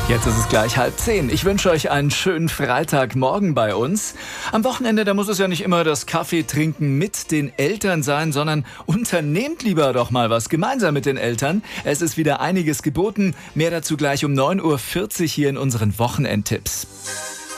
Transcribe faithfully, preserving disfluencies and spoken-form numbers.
Jetzt ist es gleich halb zehn. Ich wünsche euch einen schönen Freitagmorgen bei uns. Am Wochenende, da muss es ja nicht immer das Kaffee trinken mit den Eltern sein, sondern unternehmt lieber doch mal was gemeinsam mit den Eltern. Es ist wieder einiges geboten. Mehr dazu gleich um neun Uhr vierzig hier in unseren Wochenendtipps.